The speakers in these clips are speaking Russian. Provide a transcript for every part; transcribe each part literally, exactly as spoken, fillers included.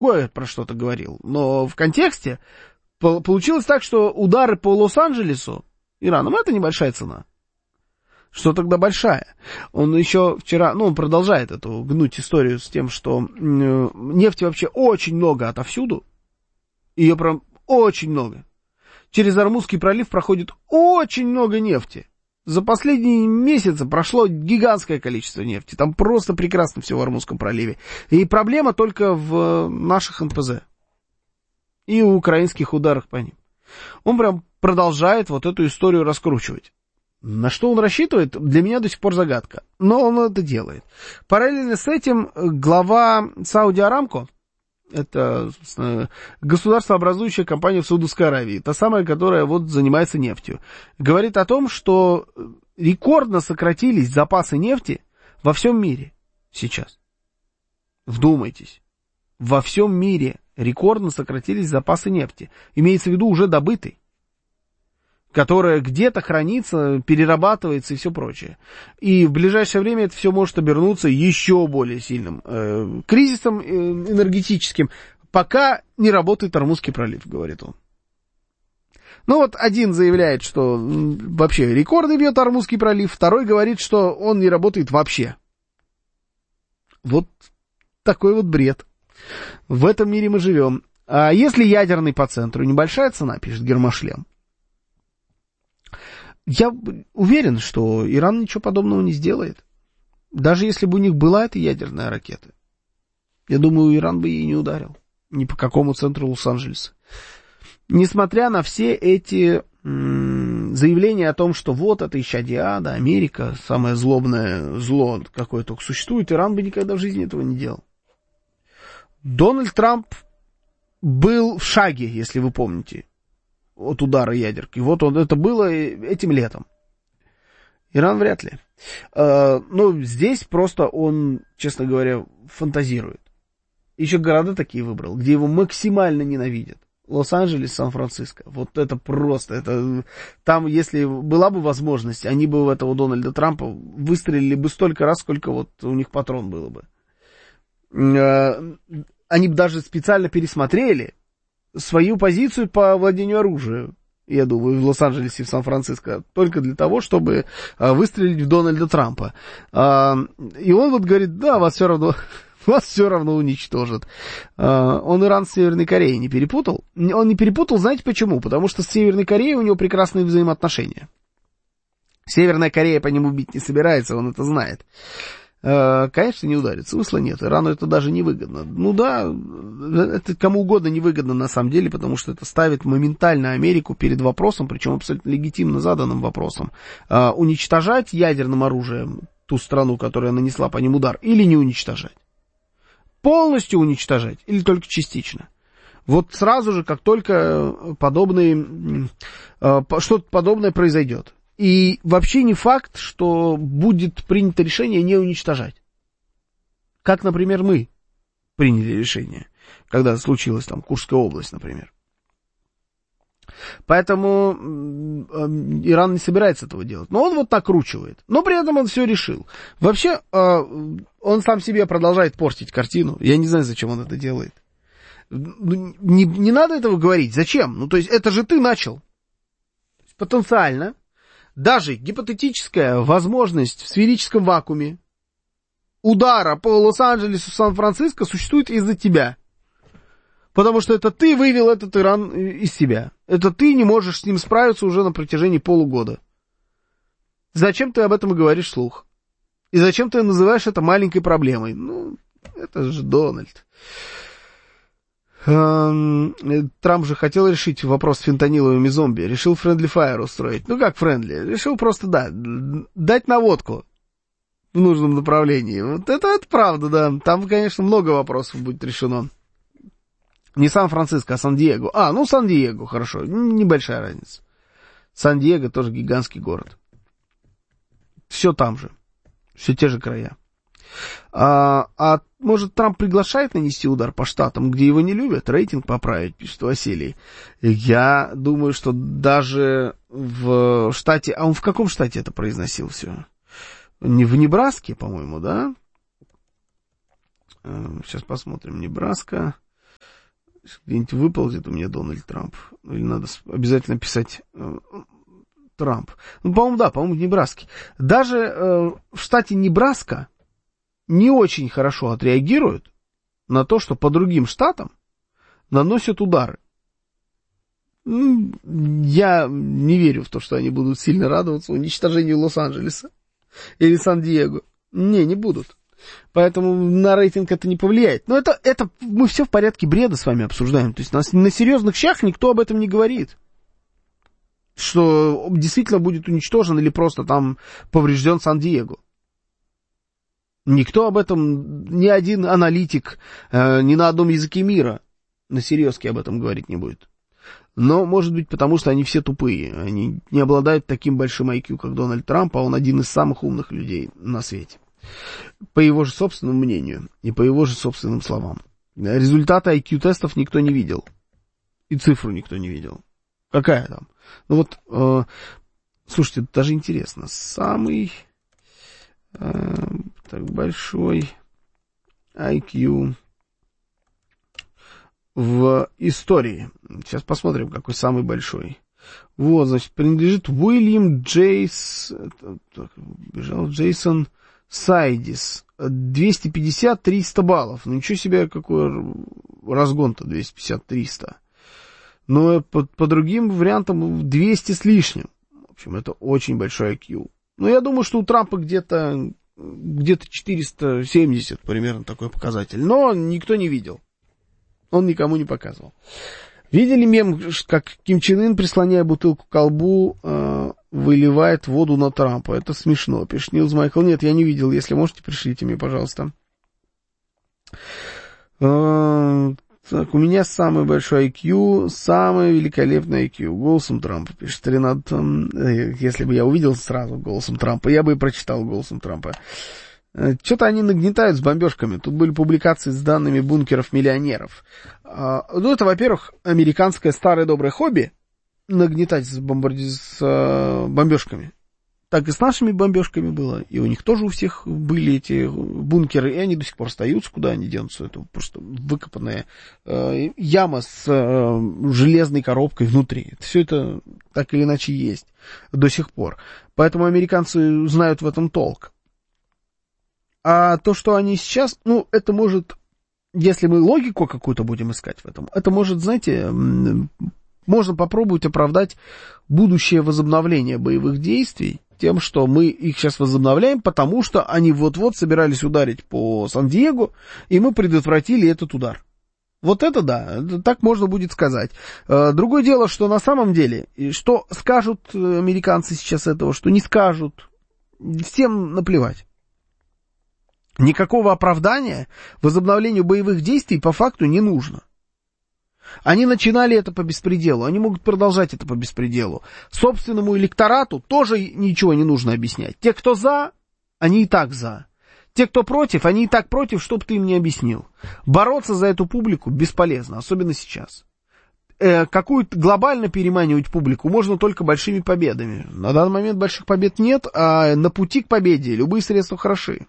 другое про что-то говорил. Но в контексте получилось так, что удары по Лос-Анджелесу Ираном — это небольшая цена. Что тогда большая? Он еще вчера, ну, он продолжает эту гнуть историю с тем, что нефти вообще очень много отовсюду. Ее прям очень много. Через Ормузский пролив проходит очень много нефти. За последние месяцы прошло гигантское количество нефти. Там просто прекрасно все в Ормузском проливе. И проблема только в наших эн пэ зэ. И у украинских ударах по ним. Он прям продолжает вот эту историю раскручивать. На что он рассчитывает, для меня до сих пор загадка. Но он это делает. Параллельно с этим глава Сауди Арамко, это государствообразующая компания в Саудовской Аравии, та самая, которая вот занимается нефтью, говорит о том, что рекордно сократились запасы нефти во всем мире сейчас. Вдумайтесь. Во всем мире рекордно сократились запасы нефти. Имеется в виду уже добытой, которая где-то хранится, перерабатывается и все прочее. И в ближайшее время это все может обернуться еще более сильным э, кризисом э, энергетическим, пока не работает Ормузский пролив, говорит он. Ну вот один заявляет, что вообще рекорды бьет Ормузский пролив, второй говорит, что он не работает вообще. Вот такой вот бред. В этом мире мы живем. А если ядерный по центру, небольшая цена, пишет Гермошлем. Я уверен, что Иран ничего подобного не сделает. Даже если бы у них была эта ядерная ракета. Я думаю, Иран бы ей не ударил. Ни по какому центру Лос-Анджелеса. Несмотря на все эти м- заявления о том, что вот это исчадие ада, Америка, самое злобное зло, какое только существует, Иран бы никогда в жизни этого не делал. Дональд Трамп был в шаге, если вы помните, от удара ядерки. Вот он, это было этим летом. Иран вряд ли. Э, ну, здесь просто он, честно говоря, фантазирует. Еще города такие выбрал, где его максимально ненавидят. Лос-Анджелес, Сан-Франциско. Вот это просто. Это, там, если была бы возможность, они бы в этого Дональда Трампа выстрелили бы столько раз, сколько вот у них патрон было бы. Они бы даже специально пересмотрели свою позицию по владению оружием, я думаю, в Лос-Анджелесе и в Сан-Франциско, только для того, чтобы выстрелить в Дональда Трампа. И он вот говорит, да, вас все равно, вас все равно уничтожат. Он Иран с Северной Кореей не перепутал. Он не перепутал, знаете почему? Потому что с Северной Кореей у него прекрасные взаимоотношения. Северная Корея по нему бить не собирается, он это знает. Конечно, не ударит, смысла нет, Ирану это даже невыгодно. Ну да, это кому угодно невыгодно на самом деле, потому что это ставит моментально Америку перед вопросом, причем абсолютно легитимно заданным вопросом, уничтожать ядерным оружием ту страну, которая нанесла по ним удар, или не уничтожать. Полностью уничтожать или только частично. Вот сразу же, как только подобные, что-то подобное произойдет. И вообще не факт, что будет принято решение не уничтожать. Как, например, мы приняли решение, когда случилась там Курская область, например. Поэтому Иран не собирается этого делать. Но он вот накручивает. Но при этом он все решил. Вообще, он сам себе продолжает портить картину. Я не знаю, зачем он это делает. Не, не надо этого говорить. Зачем? Ну, то есть, это же ты начал. Потенциально. Даже гипотетическая возможность в сферическом вакууме удара по Лос-Анджелесу, Сан-Франциско существует из-за тебя. Потому что это ты вывел этот Иран из себя. Это ты не можешь с ним справиться уже на протяжении полугода. Зачем ты об этом говоришь вслух? И зачем ты называешь это маленькой проблемой? Ну, это же Дональд. Трамп же хотел решить вопрос с фентаниловыми зомби. Решил friendly fire устроить. Ну как friendly? Решил просто, да, дать наводку в нужном направлении. Вот это, это правда, да. Там, конечно, много вопросов будет решено. Не Сан-Франциско, а Сан-Диего. А, ну Сан-Диего, хорошо. Небольшая разница. Сан-Диего тоже гигантский город. Все там же. Все те же края. А, а может, Трамп приглашает нанести удар по штатам, где его не любят, рейтинг поправить, пишет Василий. Я думаю, что даже в штате... А он в каком штате это произносил все? Не в Небраске, по-моему, да? Сейчас посмотрим. Небраска. Где-нибудь выползет у меня Дональд Трамп. Или надо обязательно писать э, Трамп. Ну, по-моему, да, по-моему, в Небраске. Даже э, в штате Небраска не очень хорошо отреагируют на то, что по другим штатам наносят удары. Ну, я не верю в то, что они будут сильно радоваться уничтожению Лос-Анджелеса или Сан-Диего. Не, не будут. Поэтому на рейтинг это не повлияет. Но это, это мы все в порядке бреда с вами обсуждаем. То есть на, на серьезных щах никто об этом не говорит. Что действительно будет уничтожен или просто там поврежден Сан-Диего. Никто об этом, ни один аналитик, э, ни на одном языке мира на серьезке об этом говорить не будет. Но, может быть, потому что они все тупые. Они не обладают таким большим ай кью, как Дональд Трамп, а он один из самых умных людей на свете. По его же собственному мнению и по его же собственным словам. Результаты ай кью-тестов никто не видел. И цифру никто не видел. Какая там? Ну вот, э, слушайте, это даже интересно. Самый э, так, большой ай кью в истории. Сейчас посмотрим, какой самый большой. Вот, значит, принадлежит Уильям Джейс... Так, бежал Джейсон... Сайдис, двести пятьдесят - триста баллов. Ну, ничего себе, какой разгон-то двести пятьдесят - триста. Но по, по другим вариантам двести с лишним. В общем, это очень большой ай кью. Но я думаю, что у Трампа где-то, где-то четыреста семьдесят примерно такой показатель. Но никто не видел. Он никому не показывал. Видели мем, как Ким Чен Ын, прислоняя бутылку к колбу, э, выливает воду на Трампа? Это смешно, пишет Нилс Майкл. Нет, я не видел. Если можете, пришлите мне, пожалуйста. Э, так, у меня самый большой ай кью, самый великолепный ай кью. Голосом Трампа, пишет Ренат. Э, если бы я увидел сразу голосом Трампа, я бы и прочитал голосом Трампа. Что-то они нагнетают с бомбежками. Тут были публикации с данными бункеров миллионеров. Ну, это, во-первых, американское старое доброе хобби нагнетать с, бомбарди... с бомбежками. Так и с нашими бомбежками было. И у них тоже у всех были эти бункеры, и они до сих пор остаются. Куда они денутся? Это просто выкопанная э, яма с э, железной коробкой внутри. Все это так или иначе есть до сих пор. Поэтому американцы знают в этом толк. А то, что они сейчас, ну, это может, если мы логику какую-то будем искать в этом, это может, знаете, можно попробовать оправдать будущее возобновление боевых действий тем, что мы их сейчас возобновляем, потому что они вот-вот собирались ударить по Сан-Диего, и мы предотвратили этот удар. Вот это да, так можно будет сказать. Другое дело, что на самом деле, что скажут американцы сейчас этого, что не скажут, всем наплевать. Никакого оправдания возобновлению боевых действий по факту не нужно. Они начинали это по беспределу, они могут продолжать это по беспределу. Собственному электорату тоже ничего не нужно объяснять. Те, кто за, они и так за. Те, кто против, они и так против, чтоб ты им не объяснил. Бороться за эту публику бесполезно, особенно сейчас. Э, какую-то глобально переманивать публику можно только большими победами. На данный момент больших побед нет, а на пути к победе любые средства хороши.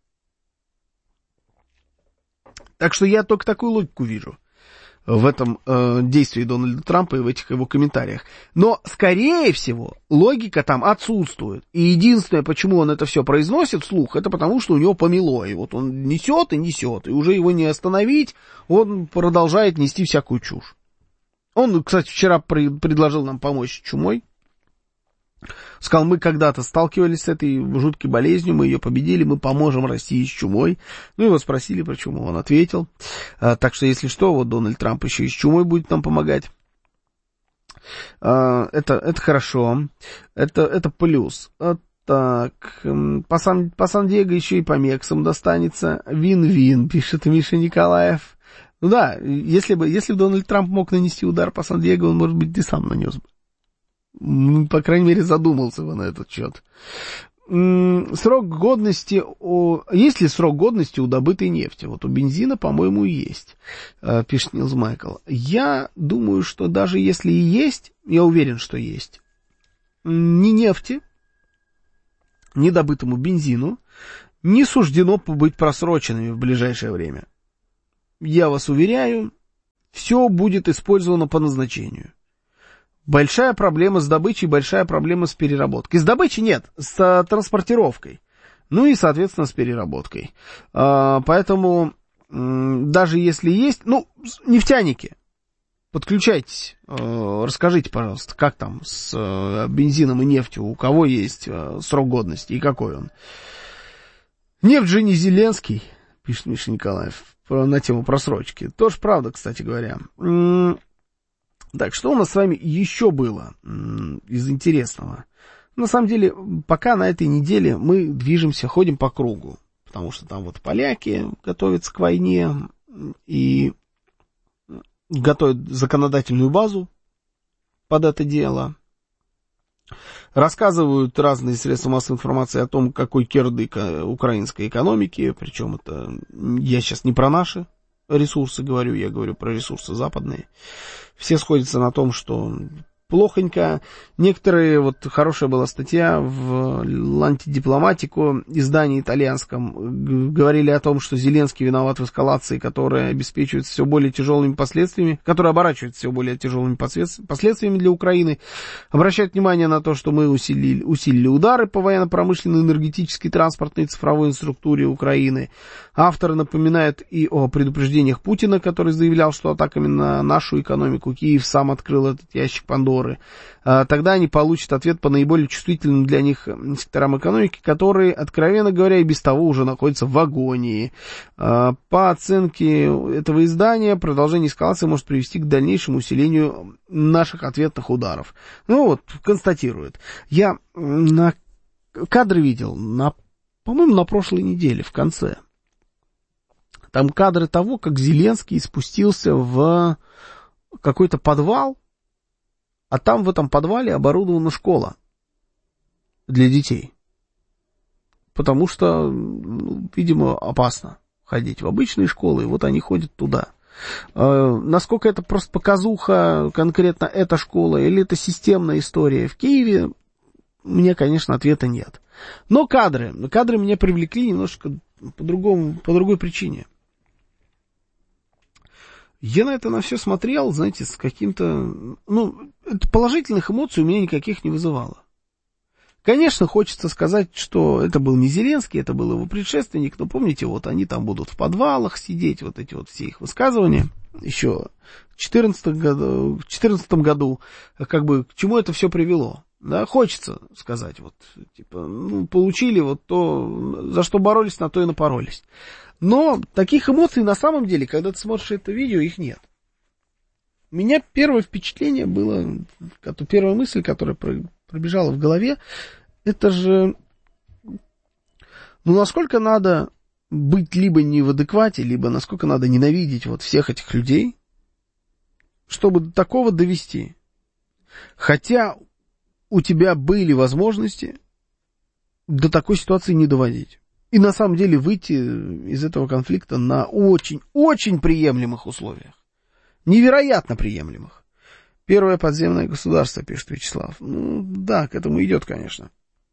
Так что я только такую логику вижу в этом э, действии Дональда Трампа и в этих его комментариях. Но, скорее всего, логика там отсутствует. И единственное, почему он это все произносит вслух, это потому, что у него помело. И вот он несет и несет, и уже его не остановить, он продолжает нести всякую чушь. Он, кстати, вчера при, предложил нам помочь с чумой. Сказал, мы когда-то сталкивались с этой жуткой болезнью, мы ее победили, мы поможем России с чумой. Ну, его спросили про чуму, он ответил. А, так что, если что, вот Дональд Трамп еще и с чумой будет нам помогать. А, это, это хорошо, это, это плюс. А, так, по, Сан, по Сан-Диего еще и по Мексам достанется. Вин-вин, пишет Миша Николаев. Ну да, если бы, если бы Дональд Трамп мог нанести удар по Сан-Диего, он, может быть, и сам нанес бы. Ну, по крайней мере, задумался бы на этот счет. Срок годности... О... Есть ли срок годности у добытой нефти? Вот у бензина, по-моему, есть, пишет Нилс Майкл. Я думаю, что даже если и есть, я уверен, что есть, ни нефти, ни добытому бензину не суждено быть просроченными в ближайшее время. Я вас уверяю, все будет использовано по назначению. Большая проблема с добычей, большая проблема с переработкой. С добычей нет, с транспортировкой. Ну и, соответственно, с переработкой. Поэтому даже если есть... Ну, нефтяники, подключайтесь, расскажите, пожалуйста, как там с бензином и нефтью, у кого есть срок годности и какой он. Нефть же не Зеленский, пишет Миша Николаев, на тему просрочки. Тоже правда, кстати говоря. Так, что у нас с вами еще было из интересного? На самом деле, пока на этой неделе мы движемся, ходим по кругу. Потому что там вот поляки готовятся к войне и готовят законодательную базу под это дело. Рассказывают разные средства массовой информации о том, какой кирдык украинской экономики. Причем это я сейчас не про наши ресурсы говорю, я говорю про ресурсы западные. Все сходятся на том, что плохонько. Некоторые, вот хорошая была статья в антидипломатику, издании итальянском, говорили о том, что Зеленский виноват в эскалации, которая обеспечивает все более тяжелыми последствиями, которая оборачивается все более тяжелыми последствиями для Украины. Обращают внимание на то, что мы усилили, усилили удары по военно-промышленной, энергетической, транспортной и цифровой структуре Украины. Авторы напоминают и о предупреждениях Путина, который заявлял, что атаками на нашу экономику Киев сам открыл этот ящик Пандоры. Тогда они получат ответ по наиболее чувствительным для них секторам экономики, которые, откровенно говоря, и без того уже находятся в агонии. По оценке этого издания, продолжение эскалации может привести к дальнейшему усилению наших ответных ударов. Ну вот, констатирует. Я на кадры видел, на, по-моему, на прошлой неделе, в конце. Там кадры того, как Зеленский спустился в какой-то подвал, а там в этом подвале оборудована школа для детей. Потому что, ну, видимо, опасно ходить в обычные школы, и вот они ходят туда. Э, насколько это просто показуха, конкретно эта школа, или это системная история в Киеве, у меня, конечно, ответа нет. Но кадры, кадры меня привлекли немножко по-другому, по другой причине. Я на это на все смотрел, знаете, с каким-то... Ну, положительных эмоций у меня никаких не вызывало. Конечно, хочется сказать, что это был не Зеленский, это был его предшественник, но помните, вот они там будут в подвалах сидеть, вот эти вот все их высказывания. Еще в четырнадцатом году, в четырнадцатом году, как бы, к чему это все привело. Да, хочется сказать, вот, типа, ну, получили вот то, за что боролись, на то и напоролись. Но таких эмоций на самом деле, когда ты смотришь это видео, их нет. У меня первое впечатление было, первая мысль, которая пробежала в голове, это же, ну, насколько надо быть либо не в адеквате, либо насколько надо ненавидеть вот всех этих людей, чтобы до такого довести. Хотя у тебя были возможности до такой ситуации не доводить. И на самом деле выйти из этого конфликта на очень-очень приемлемых условиях. Невероятно приемлемых. Первое подземное государство, пишет Вячеслав. Ну, да, к этому идет, конечно.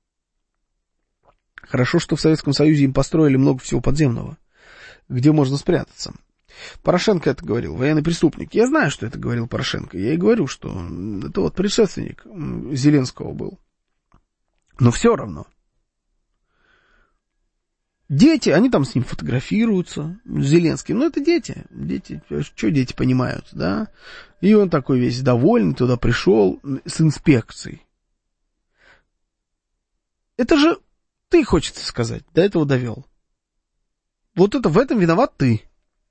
Хорошо, что в Советском Союзе им построили много всего подземного, где можно спрятаться. Порошенко это говорил, военный преступник. Я знаю, что это говорил Порошенко. Я и говорю, что это вот предшественник Зеленского был. Но все равно. Дети, они там с ним фотографируются, с Зеленским. Ну, это дети. Дети, что дети понимают, да? И он такой весь довольный, туда пришел с инспекцией. Это же ты, хочется сказать, до этого довел. Вот это в этом виноват ты.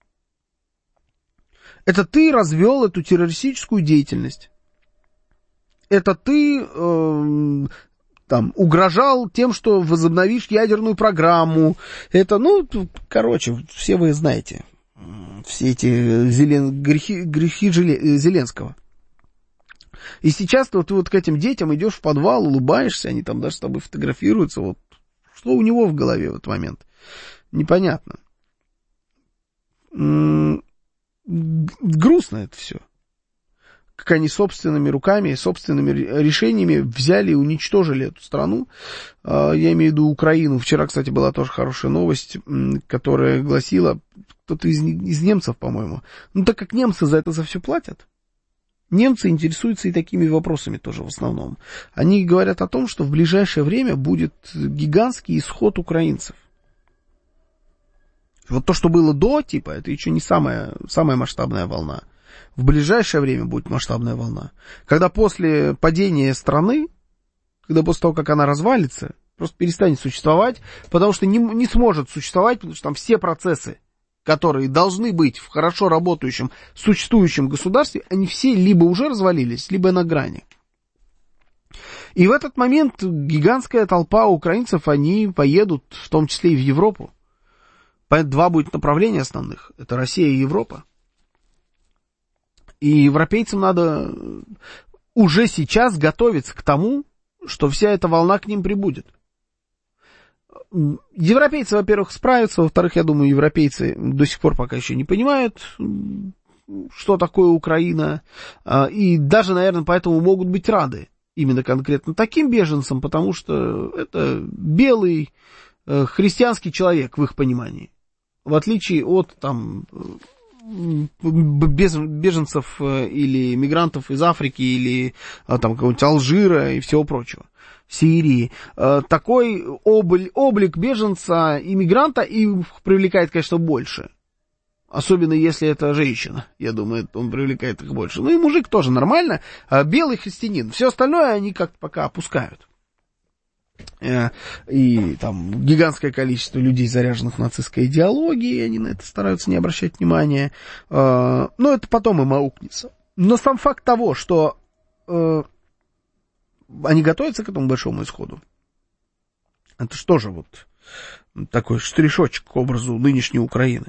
Это ты развел эту террористическую деятельность. Это ты... Э, там, угрожал тем, что возобновишь ядерную программу. Это, ну, короче, все вы знаете. Все эти зелен... грехи, грехи Зеленского. И сейчас ты вот, ты вот к этим детям идешь в подвал, улыбаешься, они там даже с тобой фотографируются. Вот. Что у него в голове в этот момент? Непонятно. М-м- грустно это все. как они собственными руками, собственными решениями взяли и уничтожили эту страну. Я имею в виду Украину. Вчера, кстати, была тоже хорошая новость, которая гласила, кто-то из, из немцев, по-моему, ну так как немцы за это за все платят, немцы интересуются и такими вопросами тоже в основном. Они говорят о том, что в ближайшее время будет гигантский исход украинцев. Вот то, что было до, типа, это еще не самая, самая масштабная волна. В ближайшее время будет масштабная волна. Когда после падения страны, когда после того, как она развалится, просто перестанет существовать, потому что не, не сможет существовать, потому что там все процессы, которые должны быть в хорошо работающем, существующем государстве, они все либо уже развалились, либо на грани. И в этот момент гигантская толпа украинцев, они поедут, в том числе и в Европу. Два будет направления основных. Это Россия и Европа. И европейцам надо уже сейчас готовиться к тому, что вся эта волна к ним прибудет. Европейцы, во-первых, справятся. Во-вторых, я думаю, европейцы до сих пор пока еще не понимают, что такое Украина. И даже, наверное, поэтому могут быть рады именно конкретно таким беженцам, потому что это белый христианский человек в их понимании. В отличие от там, беженцев или мигрантов из Африки или там, какого-нибудь Алжира и всего прочего, Сирии. Такой облик, облик беженца и мигранта их привлекает, конечно, больше. Особенно если это женщина. Я думаю, он привлекает их больше. Ну и мужик тоже нормально. Белый христианин. Все остальное они как-то пока опускают. И там гигантское количество людей, заряженных нацистской идеологией, они на это стараются не обращать внимания. Но это потом им аукнется. Но сам факт того, что они готовятся к этому большому исходу, это что же вот такой штришочек к образу нынешней Украины.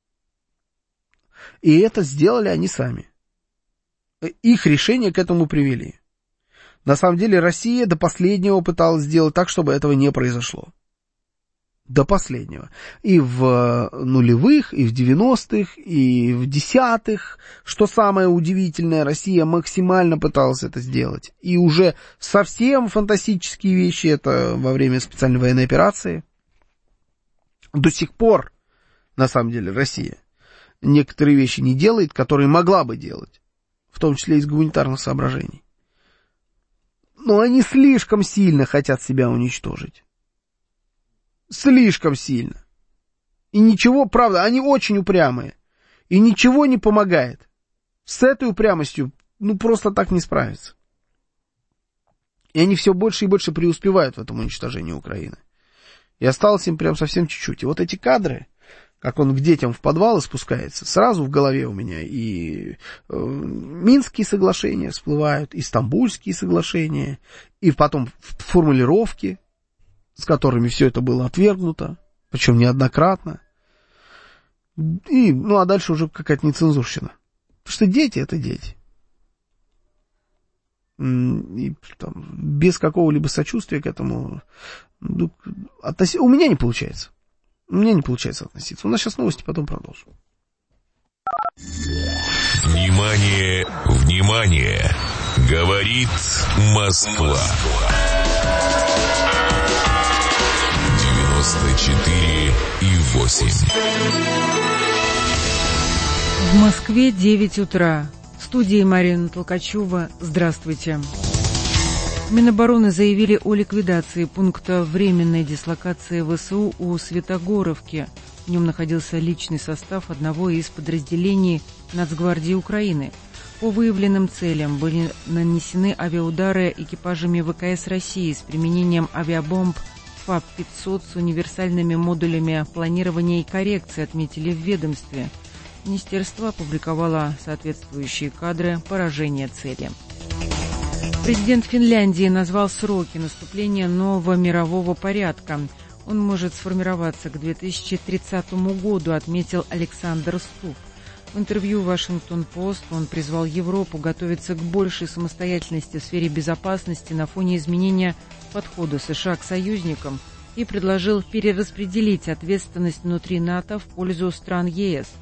И это сделали они сами. Их решения к этому привели. На самом деле Россия до последнего пыталась сделать так, чтобы этого не произошло. До последнего. И в нулевых, и в девяностых, и в десятых. Что самое удивительное, Россия максимально пыталась это сделать. И уже совсем фантастические вещи, это во время специальной военной операции. До сих пор, на самом деле, Россия некоторые вещи не делает, которые могла бы делать. В том числе из гуманитарных соображений. Но они слишком сильно хотят себя уничтожить. Слишком сильно. И ничего, правда, они очень упрямые. И ничего не помогает. С этой упрямостью, ну, просто так не справиться. И они все больше и больше преуспевают в этом уничтожении Украины. И осталось им прям совсем чуть-чуть. И вот эти кадры, как он к детям в подвалы спускается, сразу в голове у меня и э, Минские соглашения всплывают, и Стамбульские соглашения, и потом формулировки, с которыми все это было отвергнуто, причем неоднократно. И, ну, а дальше уже какая-то нецензурщина. Потому что дети — это дети. И, там, без какого-либо сочувствия к этому ну, относ... у меня не получается. У меня не получается относиться. У нас сейчас новости, потом продолжим. Внимание, внимание! Говорит Москва. девяносто четыре и восемь. В Москве девять утра. В студии Марина Толкачева. Здравствуйте. Минобороны заявили о ликвидации пункта временной дислокации ВСУ у Светогоровки. В нем находился личный состав одного из подразделений Нацгвардии Украины. По выявленным целям были нанесены авиаудары экипажами ВКС России с применением авиабомб ФАП пятьсот с универсальными модулями планирования и коррекции, отметили в ведомстве. Министерство опубликовало соответствующие кадры поражения цели. Президент Финляндии назвал сроки наступления нового мирового порядка. Он может сформироваться к две тысячи тридцатому году, отметил Александр Ступ. В интервью «Вашингтон-Пост» он призвал Европу готовиться к большей самостоятельности в сфере безопасности на фоне изменения подхода США к союзникам и предложил перераспределить ответственность внутри НАТО в пользу стран ЕС.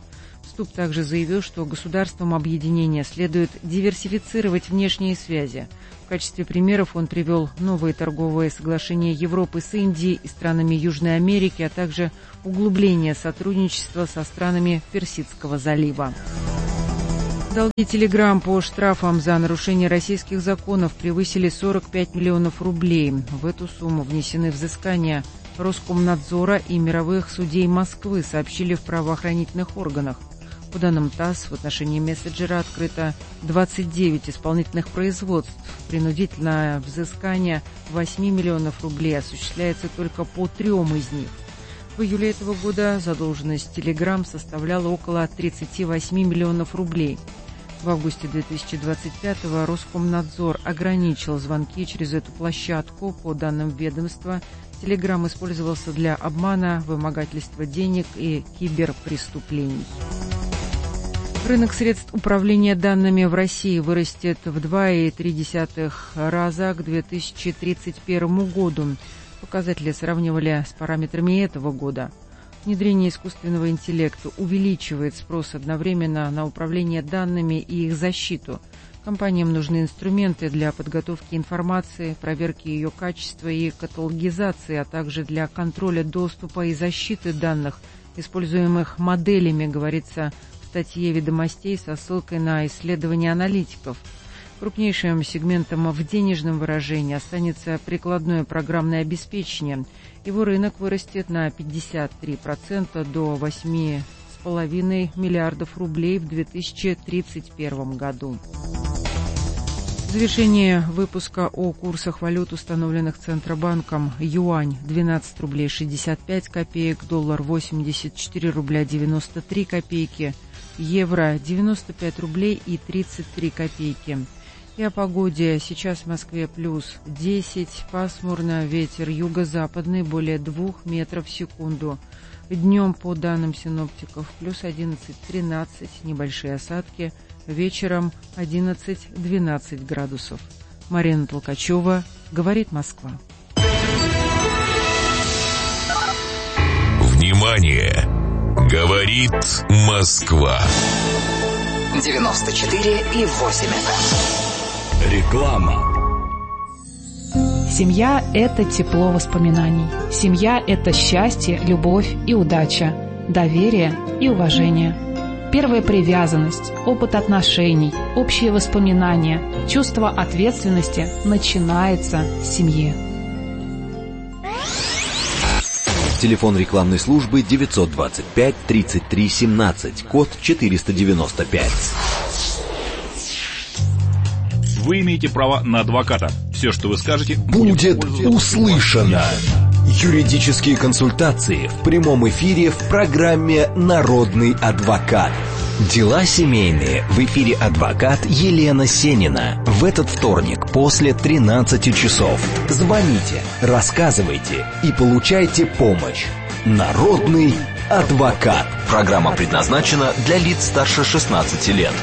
Ступ также заявил, что государствам объединения следует диверсифицировать внешние связи. В качестве примеров он привел новые торговые соглашения Европы с Индией и странами Южной Америки, а также углубление сотрудничества со странами Персидского залива. Долги Telegram по штрафам за нарушение российских законов превысили сорок пять миллионов рублей. В эту сумму внесены взыскания Роскомнадзора и мировых судей Москвы, сообщили в правоохранительных органах. По данным ТАСС, в отношении мессенджера открыто двадцать девять исполнительных производств. Принудительное взыскание восемь миллионов рублей осуществляется только по трем из них. В июле этого года задолженность Telegram составляла около тридцать восемь миллионов рублей. В августе две тысячи двадцать пятого Роскомнадзор ограничил звонки через эту площадку. По данным ведомства, Telegram использовался для обмана, вымогательства денег и киберпреступлений. Рынок средств управления данными в России вырастет в два целых три десятых раза к две тысячи тридцать первому году. Показатели сравнивали с параметрами этого года. Внедрение искусственного интеллекта увеличивает спрос одновременно на управление данными и их защиту. Компаниям нужны инструменты для подготовки информации, проверки ее качества и каталогизации, а также для контроля доступа и защиты данных, используемых моделями, говорится в статье «Ведомостей» со ссылкой на исследования аналитиков. Крупнейшим сегментом в денежном выражении останется прикладное программное обеспечение. Его рынок вырастет на пятьдесят три процента до восемь целых пять десятых миллиардов рублей в две тысячи тридцать первом году. В завершение выпуска о курсах валют, установленных Центробанком: юань двенадцать рублей шестьдесят пять копеек, доллар восемьдесят четыре рубля девяносто три копейки, евро девяносто пять рублей и тридцать три копейки. И о погоде. Сейчас в Москве плюс десять, пасмурно, ветер юго-западный более двух метров в секунду. Днем, по данным синоптиков, плюс одиннадцать-тринадцать, небольшие осадки, вечером одиннадцать-двенадцать градусов. Марина Толкачева, говорит Москва. Внимание! Говорит Москва. девяносто четыре и восемь эф эм. Реклама. Семья – это тепло воспоминаний. Семья – это счастье, любовь и удача, доверие и уважение. Первая привязанность, опыт отношений, общие воспоминания, чувство ответственности начинается с семьи. Телефон рекламной службы девятьсот двадцать пять тридцать три семнадцать, код четыреста девяносто пять. Вы имеете право на адвоката. Все, что вы скажете, будет услышано. Юридические консультации в прямом эфире в программе «Народный адвокат». Дела семейные в эфире адвокат Елена Сенина. В этот вторник после тринадцати часов. Звоните, рассказывайте и получайте помощь. «Народный адвокат». Программа предназначена для лиц старше шестнадцати лет.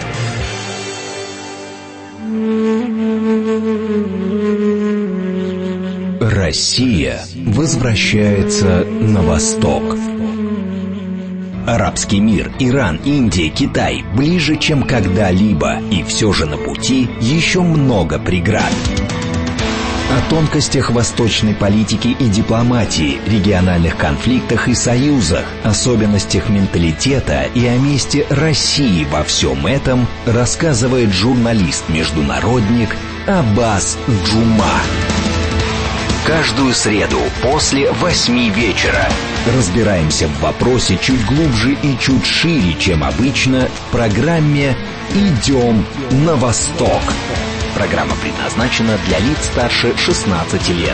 Россия возвращается на восток. Арабский мир, Иран, Индия, Китай ближе, чем когда-либо, и все же на пути еще много преград. О тонкостях восточной политики и дипломатии, региональных конфликтах и союзах, особенностях менталитета и о месте России во всем этом рассказывает журналист-международник Аббас Джума. Каждую среду после восьми вечера разбираемся в вопросе чуть глубже и чуть шире, чем обычно, в программе «Идем на восток». Программа предназначена для лиц старше шестнадцати лет.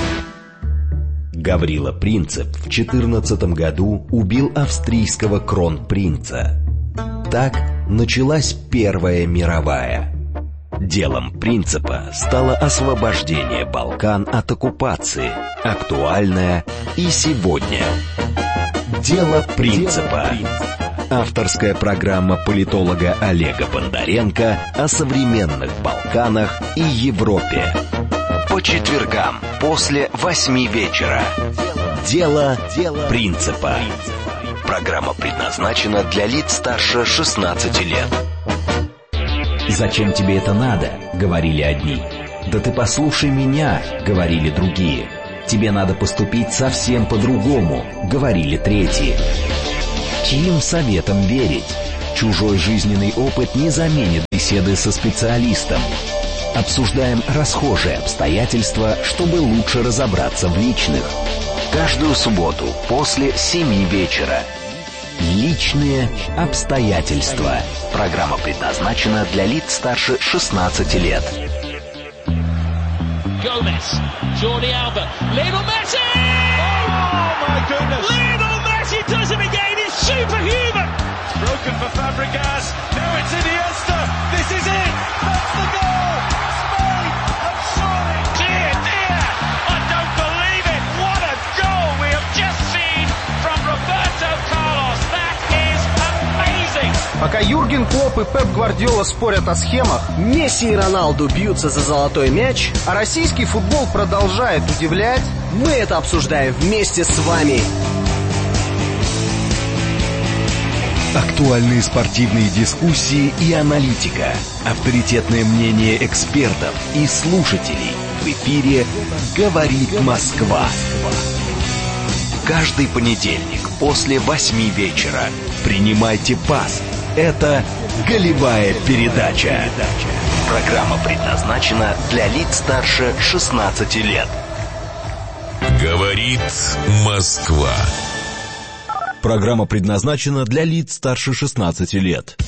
Гаврила Принцип в четырнадцатом году убил австрийского кронпринца. Так началась Первая мировая. Делом Принципа стало освобождение Балкан от оккупации, актуальное и сегодня. Дело Принципа. Авторская программа политолога Олега Бондаренко о современных Балканах и Европе. По четвергам после восьми вечера. Дело Принципа. Программа предназначена для лиц старше шестнадцати лет. «Зачем тебе это надо?» — говорили одни. «Да ты послушай меня», — говорили другие. «Тебе надо поступить совсем по-другому», — говорили третьи. Чьим советам верить? Чужой жизненный опыт не заменит беседы со специалистом. Обсуждаем расхожие обстоятельства, чтобы лучше разобраться в личных. Каждую субботу после семи вечера. Личные обстоятельства. Программа предназначена для лиц старше шестнадцати лет. Gomez, Jordi Alba, Lionel Messi! Oh my goodness! Lionel Messi does it again! It's superhuman! Broken for Fabregas. Now it's Iniesta. This is it. That's the goal. Spain have scored. Dear, dear, I don't believe it. What a goal we have just seen from Roberto Carlos. That is amazing. Пока Юрген Клопп и Пеп Гвардиола спорят о схемах, Месси и Роналду бьются за золотой мяч, а российский футбол продолжает удивлять, мы это обсуждаем вместе с вами. Актуальные спортивные дискуссии и аналитика. Авторитетное мнение экспертов и слушателей. В эфире «Говорит Москва». Каждый понедельник после восьми вечера. Принимайте пас. Это «Голевая передача». Программа предназначена для лиц старше шестнадцати лет. Говорит Москва. Программа предназначена для лиц старше шестнадцати лет.